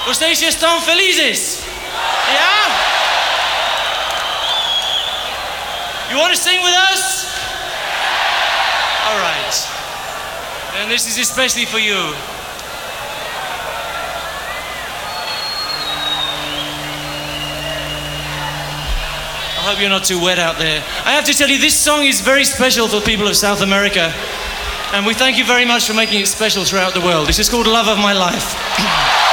¿Ustedes están felices? Yeah? You want to sing with us? All right. And this is especially for you. I hope you're not too wet out there. I have to tell you, this song is very special for people of South America. And we thank you very much for making it special throughout the world. This is called Love of My Life.